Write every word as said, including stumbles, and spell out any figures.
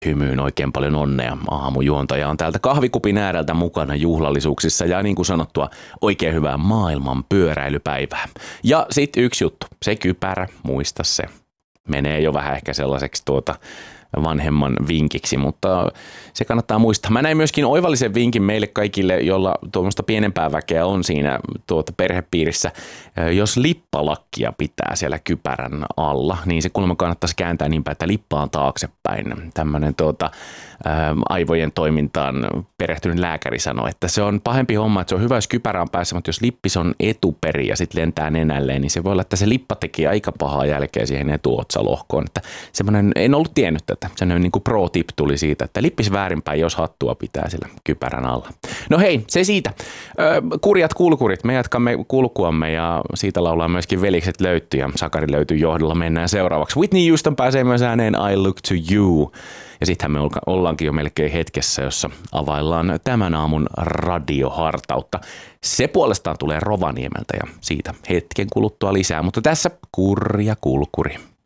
hymyyn oikein paljon onnea. Aamujuontaja on täältä kahvikupin ääreltä mukana juhlallisuuksissa ja niin kuin sanottua, oikein hyvää maailman pyöräilypäivää. Ja sitten yksi juttu, se kypärä, muista se. Menee jo vähän ehkä sellaiseksi tuota vanhemman vinkiksi, mutta se kannattaa muistaa. Mä näin myöskin oivallisen vinkin meille kaikille, jolla tuommoista pienempää väkeä on siinä tuota perhepiirissä. Jos lippalakkia pitää siellä kypärän alla, niin se kuulemma kannattaisi kääntää niin päin, että lippa on taaksepäin. Tämmöinen tuota, ää, aivojen toimintaan perehtynyt lääkäri sanoi, että se on pahempi homma, että se on hyvä, jos kypärä on päässä, mutta jos lippis on etuperi ja sitten lentää nenälleen, niin se voi olla, että se lippa tekee aika pahaa jälkeä siihen etuotsalohkoon. Että semmoinen, en ollut tiennyt tätä. Sellainen niin kuin pro-tip tuli siitä, että lippis väärinpäin, jos hattua pitää sillä kypärän alla. No hei, se siitä. Ö, kurjat kulkurit, me jatkamme kulkuamme ja siitä laulaa myöskin Velikset löytty ja Sakari löytyy johdolla. Mennään seuraavaksi. Whitney Houston pääsee myös ääneen I Look to You. Ja sittenhän me ollaankin jo melkein hetkessä, jossa availlaan tämän aamun radiohartautta. Se puolestaan tulee Rovaniemeltä ja siitä hetken kuluttua lisää, mutta tässä kurja kulkuri.